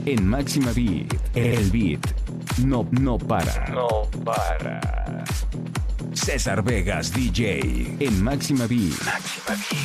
En Máxima Beat, el beat no para. No para. César Vegas DJ en Máxima Beat.